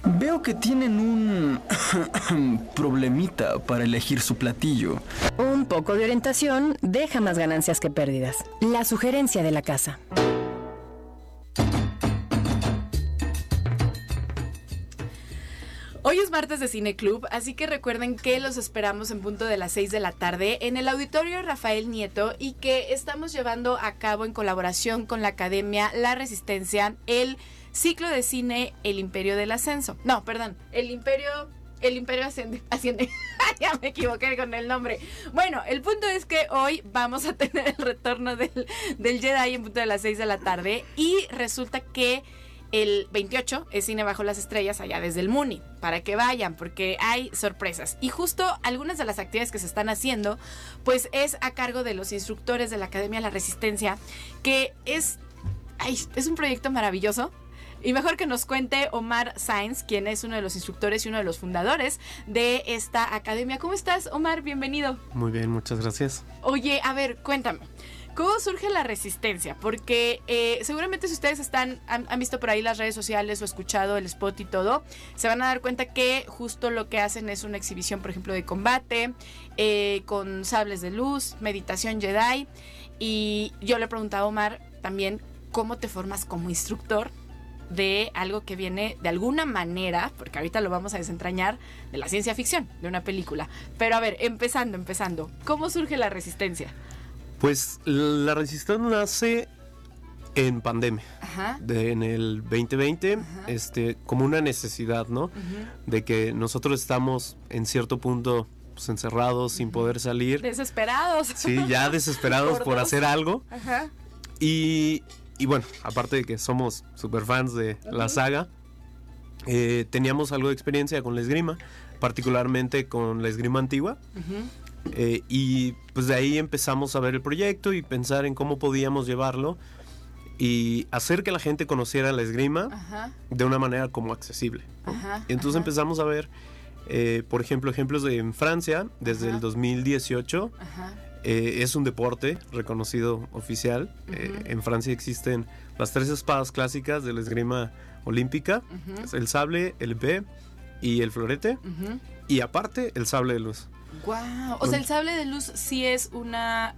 Veo que tienen un problemita para elegir su platillo. Un poco de orientación deja más ganancias que pérdidas. La sugerencia de la casa. Hoy es martes de Cine Club, así que recuerden que los esperamos en punto de las 6 de la tarde en el Auditorio Rafael Nieto y que estamos llevando a cabo en colaboración con la Academia La Resistencia el ciclo de cine El Imperio del Ascenso. No, perdón, El Imperio asciende. Ya me equivoqué con el nombre. Bueno, el punto es que hoy vamos a tener el retorno del Jedi en punto de las 6 de la tarde y resulta que el 28 es Cine Bajo las Estrellas allá desde el Muni, para que vayan, porque hay sorpresas. Y justo algunas de las actividades que se están haciendo, pues es a cargo de los instructores de la Academia La Resistencia, que es un proyecto maravilloso. Y mejor que nos cuente Omar Sáenz, quien es uno de los instructores y uno de los fundadores de esta academia. ¿Cómo estás, Omar? Bienvenido. Muy bien, muchas gracias. Oye, a ver, cuéntame. ¿Cómo surge la resistencia? Porque seguramente si ustedes han visto por ahí las redes sociales o escuchado el spot y todo, se van a dar cuenta que justo lo que hacen es una exhibición, por ejemplo, de combate, con sables de luz, meditación Jedi. Y yo le preguntaba a Omar también cómo te formas como instructor de algo que viene de alguna manera, porque ahorita lo vamos a desentrañar, de la ciencia ficción, de una película. Pero a ver, empezando, ¿cómo surge la resistencia? Pues la resistencia nace en pandemia, en el 2020, como una necesidad, ¿no? De que nosotros estamos en cierto punto pues, encerrados, sin poder salir. Desesperados. Sí, ya desesperados por hacer algo. Y bueno, aparte de que somos super fans de la saga, teníamos algo de experiencia con la esgrima, particularmente con la esgrima antigua. Y pues de ahí empezamos a ver el proyecto y pensar en cómo podíamos llevarlo y hacer que la gente conociera la esgrima de una manera como accesible, ¿no? Y entonces empezamos a ver, por ejemplo, ejemplos en Francia, desde el 2018. Es un deporte reconocido oficial. En Francia existen las 3 espadas clásicas de la esgrima olímpica: el sable, el épée y el florete. Y aparte, el sable de luz. Wow. O sea, el sable de luz sí es una...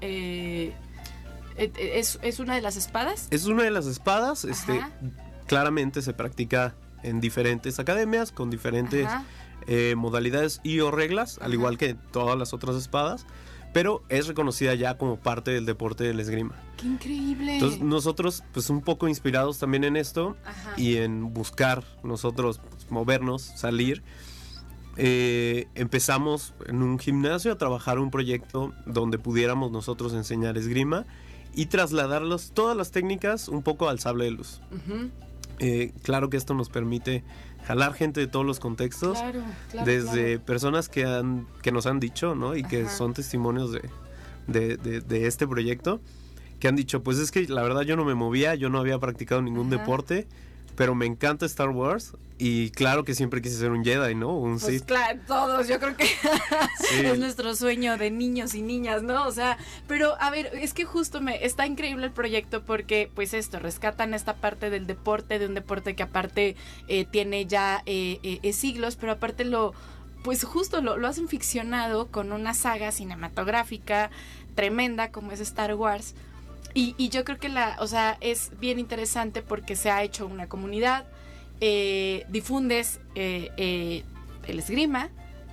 ¿Es una de las espadas? Es una de las espadas. Claramente se practica en diferentes academias, con diferentes modalidades y o reglas, al igual que todas las otras espadas, pero es reconocida ya como parte del deporte de la esgrima. ¡Qué increíble! Entonces nosotros, pues un poco inspirados también en esto y en buscar nosotros pues, movernos, salir, empezamos en un gimnasio a trabajar un proyecto donde pudiéramos nosotros enseñar esgrima y trasladarlos todas las técnicas un poco al sable de luz. Claro que esto nos permite jalar gente de todos los contextos, desde personas que nos han dicho, ¿no? Y que son testimonios de este proyecto, que han dicho, pues es que la verdad yo no me movía, yo no había practicado ningún deporte, pero me encanta Star Wars y claro que siempre quise ser un Jedi, ¿no? Un Sith. Claro, todos, yo creo que es nuestro sueño de niños y niñas, ¿no? O sea, pero a ver, es que justo está increíble el proyecto porque pues rescatan esta parte del deporte, de un deporte que aparte tiene ya siglos, pero aparte pues justo lo hacen ficcionado con una saga cinematográfica tremenda como es Star Wars. Y yo creo que es bien interesante porque se ha hecho una comunidad, difundes el esgrima,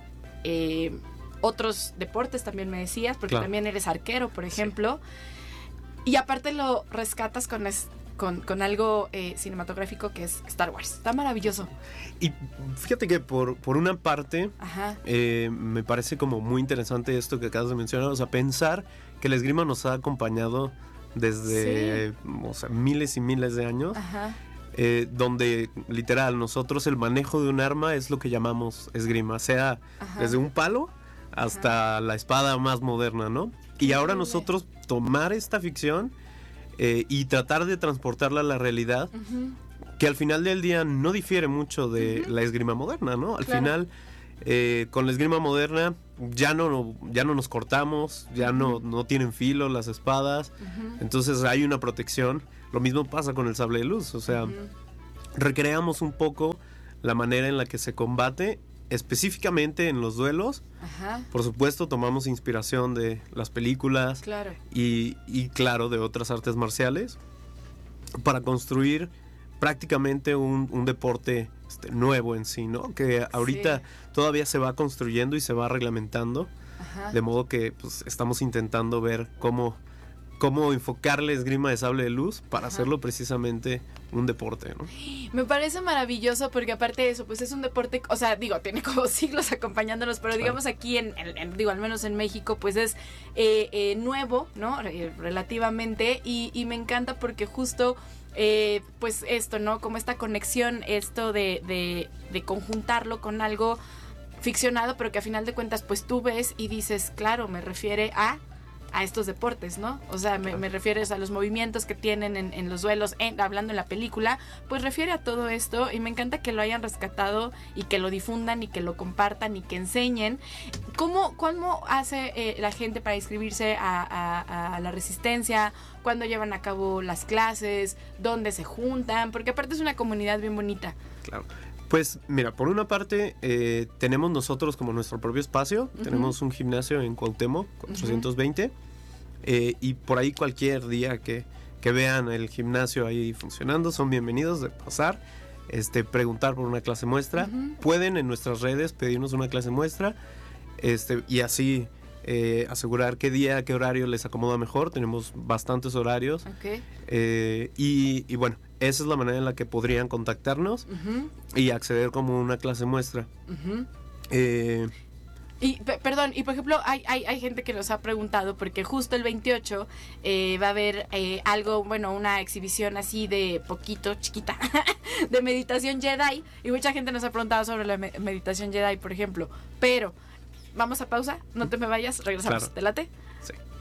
otros deportes también me decías, porque también eres arquero, por ejemplo, y aparte lo rescatas con algo cinematográfico que es Star Wars. Está maravilloso. Y fíjate que por una parte me parece como muy interesante esto que acabas de mencionar, o sea, pensar que la esgrima nos ha acompañado desde miles y miles de años, donde literal nosotros el manejo de un arma es lo que llamamos esgrima, sea desde un palo hasta la espada más moderna, ¿no? Y ahora nosotros tomar esta ficción y tratar de transportarla a la realidad, que al final del día no difiere mucho de la esgrima moderna, ¿no? Al final, con la esgrima moderna ya no nos cortamos, ya no tienen filo las espadas, entonces hay una protección. Lo mismo pasa con el sable de luz, o sea, recreamos un poco la manera en la que se combate, específicamente en los duelos. Ajá. Por supuesto, tomamos inspiración de las películas, Claro. y claro, de otras artes marciales, para construir prácticamente un deporte nuevo en sí, ¿no? Que ahorita todavía se va construyendo y se va reglamentando. Ajá. De modo que pues, estamos intentando ver cómo enfocarle esgrima de sable de luz para hacerlo precisamente un deporte, ¿no? Me parece maravilloso porque aparte de eso, pues es un deporte, o sea, digo, tiene como siglos acompañándonos, pero digamos aquí digo, al menos en México, pues es nuevo, ¿no? Relativamente, y me encanta porque justo pues esto, ¿no? Como esta conexión, esto de conjuntarlo con algo ficcionado, pero que a final de cuentas pues tú ves y dices, claro, me refiere a estos deportes, ¿no? O sea, me refieres a los movimientos que tienen en los duelos, hablando en la película, pues refiere a todo esto, y me encanta que lo hayan rescatado y que lo difundan y que lo compartan y que enseñen. ¿Cómo hace la gente para inscribirse a la Resistencia? ¿Cuándo llevan a cabo las clases? ¿Dónde se juntan? Porque aparte es una comunidad bien bonita. Claro. Pues mira, por una parte tenemos nosotros como nuestro propio espacio, tenemos un gimnasio en Cuauhtémoc, 420, y por ahí cualquier día que vean el gimnasio ahí funcionando, son bienvenidos de pasar, preguntar por una clase muestra. Pueden en nuestras redes pedirnos una clase muestra, y así asegurar qué día, qué horario les acomoda mejor. Tenemos bastantes horarios. Okay. Y bueno, esa es la manera en la que podrían contactarnos y acceder como una clase muestra. Y perdón, y por ejemplo, hay gente que nos ha preguntado, porque justo el 28 va a haber algo, bueno, una exhibición así de poquito, chiquita, de meditación Jedi, y mucha gente nos ha preguntado sobre la meditación Jedi, por ejemplo. Pero, vamos a pausa, no te me vayas, regresamos. Claro. ¿Te late? Sí.